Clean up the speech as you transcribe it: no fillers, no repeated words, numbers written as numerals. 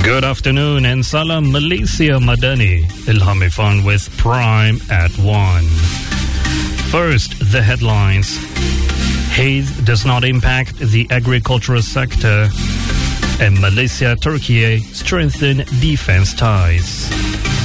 Good afternoon and Salam Malaysia Madani. Ilham Irfan with Prime at 1. First, the headlines. Haze does not impact the agricultural sector, and Malaysia-Turkey strengthen defense ties.